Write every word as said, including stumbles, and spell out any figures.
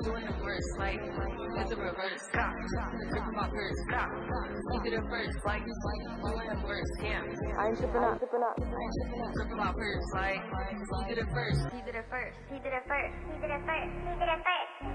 doing the worst, like it's a reverse. Stop, trip in my purse. Stop, he did it first, like doing the worst. Damn, I ain't tripping up, tripping up. trip in my purse, like he did it first. He did it first. He did it first. He did it first. He did it first.